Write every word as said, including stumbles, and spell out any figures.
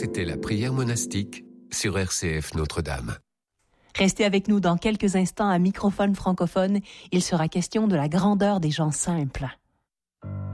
C'était la prière monastique sur R C F Notre-Dame. Restez avec nous dans quelques instants à microphone francophone. Il sera question de la grandeur des gens simples.